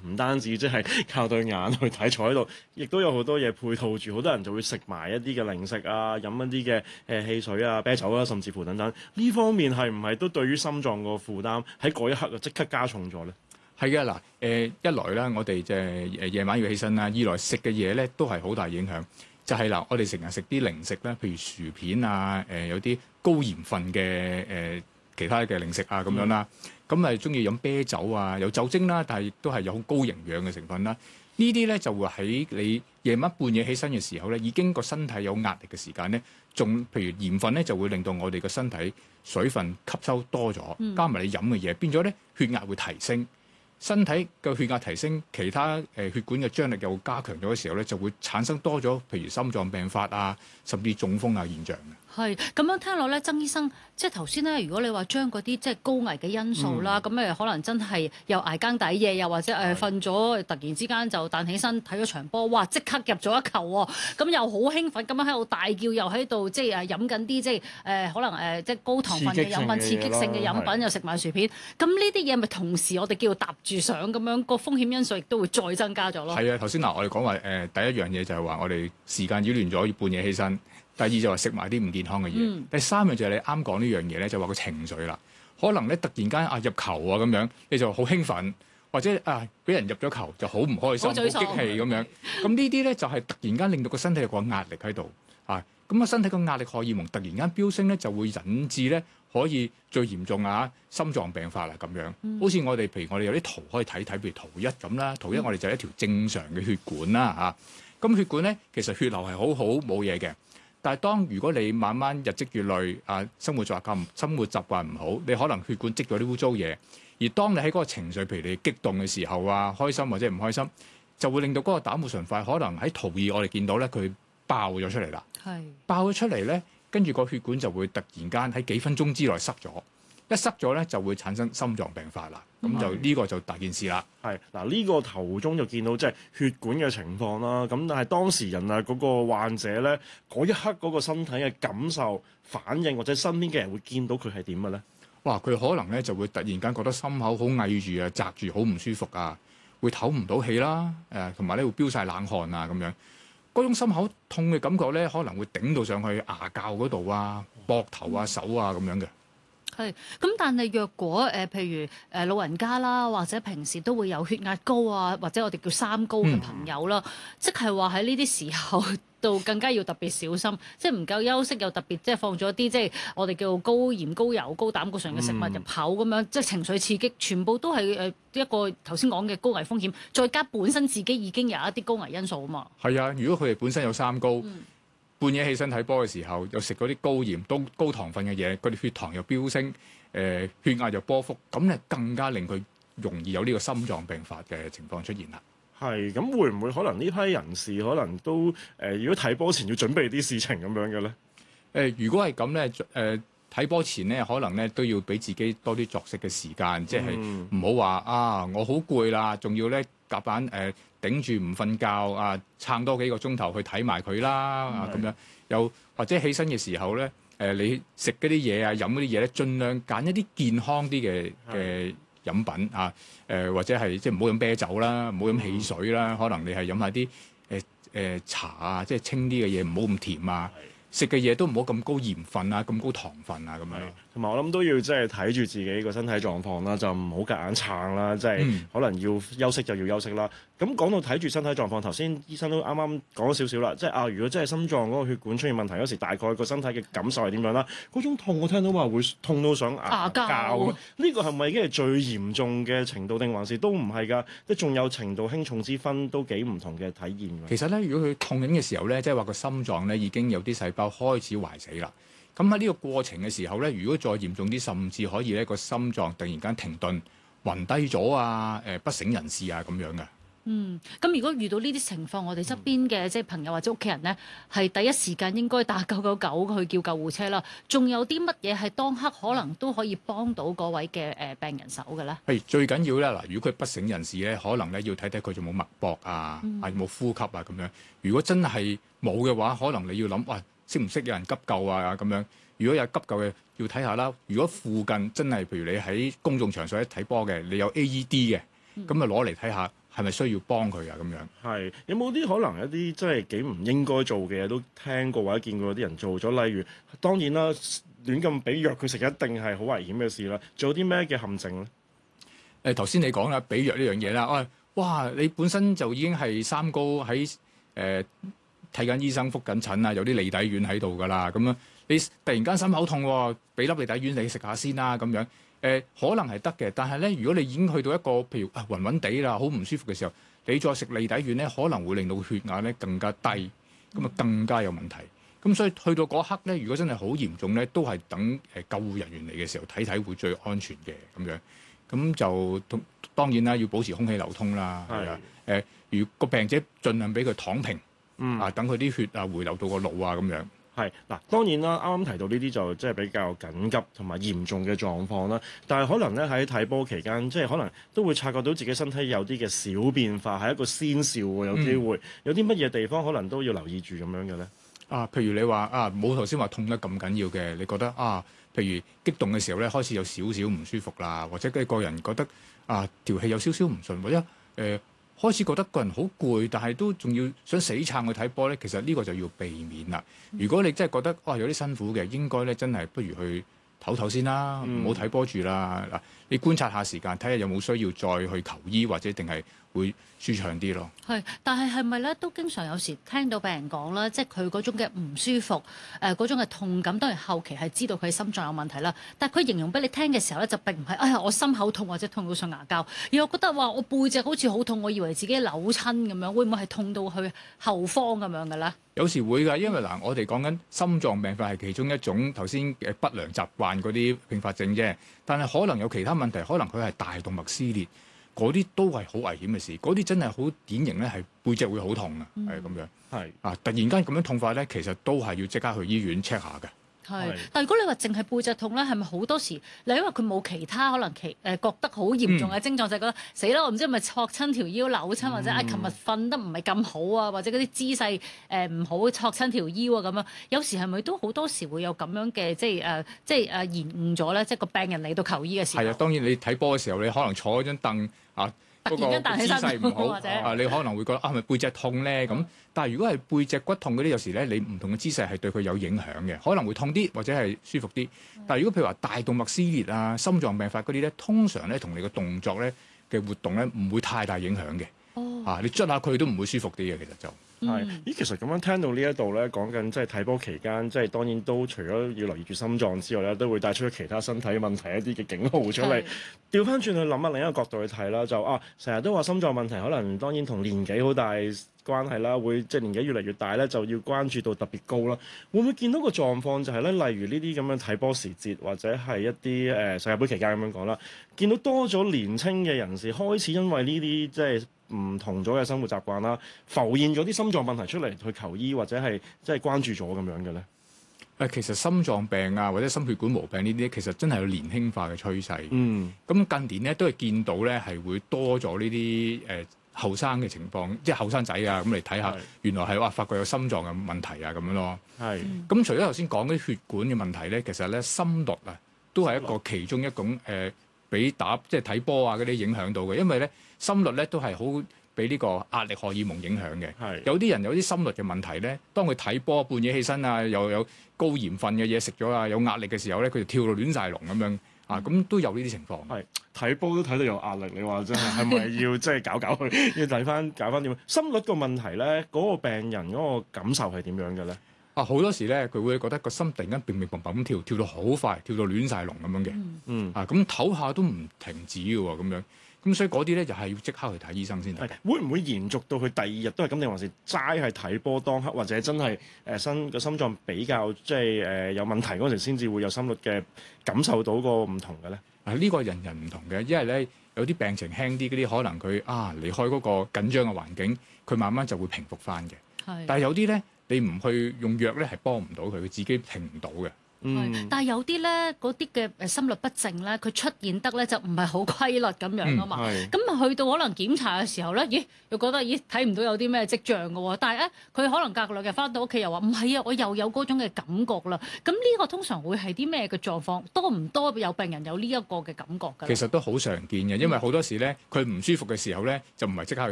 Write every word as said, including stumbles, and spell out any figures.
唔單止即係靠對眼去睇坐喺度，亦都有好多嘢配套住，好多人就會食埋一啲嘅零食啊，飲一啲嘅誒汽水啊、啤酒啊，甚至乎等等。呢方面係唔係都對於心臟個負擔喺嗰一刻就即刻加重咗咧？ 係嘅，嗱，誒一來咧，我哋即係誒夜晚要起身啦；二來食嘅嘢咧都係好大影響。就係、是、嗱，我哋成日食啲零食咧，譬如薯片啊，誒、呃、有啲高鹽分嘅誒、呃、其他嘅零食啊咁樣啦。咁誒中意飲啤酒啊，有酒精啦，但係亦都係有好高營養嘅成分啦。呢啲咧就會喺你夜晚半夜起身嘅時候咧，已經個身體有壓力嘅時間咧，仲譬如鹽分咧就會令到我哋個身體水分吸收多咗，加埋你飲嘅嘢，變咗咧血壓會提升。身體嘅血壓提升，其他誒血管嘅張力又加強咗嘅時候咧，就會產生多咗，譬如心臟病發啊，甚至中風啊現象嘅。 係咁樣聽落咧，曾醫生，即係頭先咧，如果你話將嗰啲即係高危嘅因素啦，咁誒、嗯、可能真係又捱更抵夜，又或者誒瞓咗，突然之間就彈起身睇咗場波，哇！即刻入咗一球喎，咁又好興奮咁樣喺度大叫，又喺度即係誒飲緊啲即係誒、呃、可能誒即係高糖分嘅飲品、刺激性嘅飲品，又食埋薯片，咁呢啲嘢咪同時我哋叫做搭住上咁樣，個風險因素亦都會再增加咗咯。 係啊，頭先嗱我哋講話誒第一樣嘢就係話我哋時間擾亂咗，要半夜起身。第二就話食埋啲唔健康嘅嘢，嗯、第三樣就係你啱講呢樣嘢咧，就話個情緒啦。可能咧突然間啊入球啊咁樣，你就好興奮，或者啊俾人入咗球就好唔開心、好激氣咁樣。咁呢啲咧就係、是、突然間令到個身體有個壓力喺度啊。咁啊身體個壓力荷爾蒙突然間飆升咧，就會引致咧可以最嚴重啊心臟病發啦咁樣。嗯、好似我哋譬如我哋有啲圖可以睇睇，譬如圖一咁啦。圖一我哋就係一條正常嘅血管啦嚇。咁、啊、血管咧其實血流係好好冇嘢嘅。但係當如果你慢慢日積月累啊，生活習慣生活習慣唔好，你可能血管積咗啲污糟嘢。而當你喺嗰個情緒，譬如你激動嘅時候啊，開心或者唔開心，就會令到嗰個膽固醇塊可能喺圖二我哋見到咧，佢爆咗出嚟啦。係是爆咗出嚟咧，跟住個血管就會突然間喺幾分鐘之內塞咗。一塞咗咧，就會產生心臟病發啦。咁、嗯、就呢、呢個就大件事啦。 係嗱，呢個圖中就見到即係血管嘅情況啦。咁但係當事人啊，嗰個患者咧，嗰一刻嗰個身體嘅感受、反應，或者身邊嘅人會見到佢係點嘅咧？ 哇！佢可能咧就會突然間覺得心口好翳住啊、窒住，好唔舒服啊，會唞唔到氣啦。誒，同埋咧會飆晒冷汗啊，咁樣嗰種心口痛嘅感覺咧，可能會頂到上去牙骹嗰度啊、膊頭啊、手啊咁樣嘅。 係，咁但係若果誒、呃，譬如誒、呃、老人家啦，或者平時都會有血壓高啊，或者我哋叫三高嘅朋友啦，嗯、即係話喺呢啲時候度更加要特別小心，即係唔夠休息又特別即係放咗啲即係我哋叫高鹽、高油、高膽固醇嘅食物入口咁樣，嗯、即係情緒刺激，全部都係誒一個頭先講嘅高危風險，再加本身自己已經有一啲高危因素啊嘛。係啊， 如果佢哋本身有三高。嗯半夜起身睇波嘅時候，又食嗰啲高鹽、高高糖分嘅嘢，嗰啲血糖又飆升，誒、呃、血壓又波幅，咁咧更加令佢容易有呢個心臟病發嘅情況出現啦。 係，咁會唔會可能呢批人士可能都誒、呃，如果睇波前要準備啲事情咁樣嘅咧？誒、 呃，如果係咁咧，誒睇波前咧，可能咧都要俾自己多啲作息嘅時間，即係唔好話啊，我好攰啦，仲要咧夾硬誒。呃頂住唔瞓覺啊，撐多幾個鐘頭去睇埋佢啦啊咁樣，又或者起身嘅時候咧，誒、呃、你食嗰啲嘢啊，飲嗰啲嘢咧，盡量揀一啲健康啲嘅嘅飲品啊，誒、呃、或者係即係唔好飲啤酒啦，唔好飲汽水啦，可能你係飲下啲誒誒茶啊，即係清啲嘅嘢，唔好咁甜啊。食嘅嘢都唔好咁高鹽分啊，咁高糖分啊，咁樣。 同埋我諗都要即係睇住自己個身體狀況啦，就唔好夾硬撐啦，即係、嗯、可能要休息就要休息啦。咁講到睇住身體狀況，頭先醫生都啱啱講咗少少啦，即係啊，如果真係心臟嗰個血管出現問題嗰時，大概個身體嘅感受係點樣啦？嗰種痛我聽到話會痛到想牙膠，呢個係咪已經係最嚴重嘅程度，定還是都唔係㗎？即係仲有程度輕重之分，都幾唔同嘅體驗。 其實咧，如果佢痛緊嘅時候咧，即係話個心臟咧已經有啲細胞開始壞死啦。咁喺呢個過程嘅時候咧，如果再嚴重啲，甚至可以咧個心臟突然間停頓、暈低咗啊、誒不省人事啊咁樣嘅。 嗯，咁如果遇到呢啲情況，我哋側邊嘅即係朋友或者屋企人咧，係第一時間應該打九九九去叫救護車啦。仲有啲乜嘢係當刻可能都可以幫到嗰位嘅誒病人手嘅咧？係最緊要咧嗱，如果佢不省人事咧，可能咧要睇睇佢仲冇脈搏啊， 嗯、 啊有冇呼吸啊咁樣。如果真係冇嘅話，可能你要諗，哇，識唔識有人急救啊咁樣？如果有急救嘅，要睇下啦。如果附近真係譬如你喺公眾場所一睇波嘅，你有 A E D 嘅，咁啊攞嚟睇下。 係咪需要幫佢啊？咁樣係有冇啲可能一啲即係幾唔應該做嘅嘢都聽過或者見過啲人做咗？例如當然啦，亂咁俾藥佢食一定係好危險嘅事啦。做啲咩嘅陷阱咧？ 誒頭先你講啦，俾藥呢樣嘢啦，喂，哇！你本身就已經係三高喺誒睇緊醫生、覆緊診啊，有啲利底丸喺度㗎啦，咁樣你突然間心口痛喎，俾粒利底丸你食下先啦，咁樣誒、呃、可能係得嘅，但係咧，如果你已經去到一個譬如啊暈暈地啦，好唔舒服嘅時候，你再食利底丸咧，可能會令到血壓咧更加低，咁啊更加有問題。咁所以去到嗰刻咧，如果真係好嚴重咧，都係等誒救護人員嚟嘅時候睇睇會最安全嘅咁樣。咁就當然啦，要保持空氣流通啦。係啊，誒，如個病者盡量俾佢躺平，嗯、啊，等佢啲血啊回流到個腦啊咁樣。 係嗱，當然啦，啱啱提到呢啲就即係比較緊急同埋嚴重嘅狀況啦。但係可能咧喺睇波期間，即係可能都會察覺到自己身體有啲嘅小變化，係一個先兆喎。有機會、嗯、有啲乜嘢地方可能都要留意住咁樣嘅咧。啊， 譬如你話啊，冇頭先話痛得咁緊要嘅，你覺得啊，譬如激動嘅時候咧，開始有少少唔舒服啦，或者你個人覺得啊條氣有少少唔順，或者誒、呃、開始覺得個人好攰，但係都仲要想死撐去睇波咧，其實呢個就要避免啦。如果你真係覺得哇、啊、有啲辛苦嘅，應該咧真係不如去唞唞先啦，唔好睇波住啦。嗱，你觀察下時間，睇下有冇需要再去求醫，或者定係會舒暢啲咯。 係，但係係咪咧都經常有時聽到病人講啦，即係佢嗰種嘅唔舒服，誒、呃、嗰種嘅痛感，當然後期係知道佢心臟有問題啦。但係佢形容俾你聽嘅時候咧，就並唔係哎呀我心口痛或者痛到上牙膠，而我覺得話我背脊好似好痛，我以為自己扭親咁樣，會唔會係痛到去後方咁樣嘅咧？ 有時會㗎，因為嗱，我哋講緊心臟病發係其中一種頭先嘅不良習慣嗰啲併發症啫，但係可能有其他問題，可能佢係大動脈撕裂。嗰啲都係好危險嘅事，嗰啲真係好典型咧，係背脊會好痛啊，係咁、嗯、樣。係啊，突然間咁樣痛法咧，其實都係要即刻去醫院 check 下嘅。 係，但係如果你話淨係背脊痛咧，係咪好多時？你因為佢冇其他可能其誒、呃、覺得好嚴重嘅症狀，嗯、就係覺得死啦！我唔知係咪挫親條腰扭親，或者啊，琴日瞓得唔係咁好啊，或者嗰啲姿勢誒唔好挫親條腰啊咁樣。有時係咪都好多時會有咁樣嘅即係誒、呃、即係誒、呃、延誤咗咧？即係個病人嚟到求醫嘅時候。係啊， 當然你睇波嘅時候，你可能坐嗰張凳啊。突然間彈起身，姿勢唔好或者啊，你可能會覺得啊，係咪背脊痛咧？咁、嗯、但係如果係背脊骨痛嗰啲，有時咧你唔同嘅姿勢係對佢有影響嘅，可能會痛啲或者係舒服啲。但係如果譬如話大動脈撕裂啊、心臟病發嗰啲咧，通常咧同你嘅動作咧嘅活動咧唔會太大影響嘅。哦，啊，你捽下佢都唔會舒服啲嘅，其實就。 係，咦，其實咁樣聽到呢一度咧，講緊即係睇波期間，即係當然都除咗要留意住心臟之外咧，都會帶出其他身體問題一啲嘅警號出嚟。調翻轉去諗下另一個角度去睇啦，就啊，成日都話心臟問題可能當然同年紀好大關係啦，會即係年紀越嚟越大咧，就要關注到特別高啦。會唔會見到個狀況就係咧，例如呢啲咁樣睇波時節，或者係一啲誒、呃、世界盃期間咁樣講啦，見到多咗年青嘅人士開始因為呢啲即係唔同咗嘅生活習慣啦，浮現咗啲心臟問題出嚟去求醫，或者係即係關注咗咁樣嘅咧？ 誒，其實心臟病啊，或者心血管毛病呢啲，其實真係有年輕化嘅趨勢。嗯，咁近年咧都係見到咧係會多咗呢啲誒後生嘅情況，即係後生仔啊咁嚟睇下，原來係話發覺有心臟嘅問題啊咁樣咯。係，咁除咗頭先講啲血管嘅問題咧，其實咧心率啊都係一個其中一種誒，俾、呃、打即係睇波啊嗰啲影響到嘅，因為咧心率咧都係好俾呢個壓力荷爾蒙影響嘅。係，有啲人有啲心率嘅問題咧，當佢睇波半夜起身啊，又有高鹽分嘅嘢食咗啊，有壓力嘅時候咧，佢就跳到亂晒龍咁樣啊，咁都有呢啲情況。係睇波都睇到有壓力，你話真係係咪要即係搞搞佢？要睇翻搞翻點？心率個問題咧，嗰、嗰個病人嗰個感受係點樣嘅咧？啊，好多時咧佢會覺得個心突然間乒乒乓乓咁跳，跳到好快，跳到亂晒龍咁樣嘅。嗯，啊咁唞下都唔停止嘅喎，咁樣。咁所以嗰啲咧就係要即刻去睇醫生先睇。會唔會延續到佢第二日都係咁定還是齋係睇波當刻，或者真係誒心個心臟比較即係誒有問題嗰時先至會有心率嘅感受到個唔同嘅咧？啊，呢個人人唔同嘅，因為咧有啲病情輕啲嗰啲，可能佢啊離開嗰個緊張嘅環境，佢慢慢就會平復翻嘅。係，但係有啲咧你唔去用藥咧係幫唔到佢，佢自己停唔到嘅。嗯，但係有啲咧，嗰啲嘅誒心律不正咧，佢出現得咧就唔係好規律咁樣啊嘛。咁啊、嗯、去到可能檢查嘅時候咧，咦又覺得咦睇唔到有啲咩跡象嘅喎。但係咧佢可能隔兩日翻到屋企又話唔係啊，我又有嗰種嘅感覺啦。咁呢個通常會係啲咩嘅狀況？多唔多有病人有呢一個嘅感覺㗎？其實都好常見嘅，因為好多時咧佢唔舒服嘅時候咧就唔係即刻去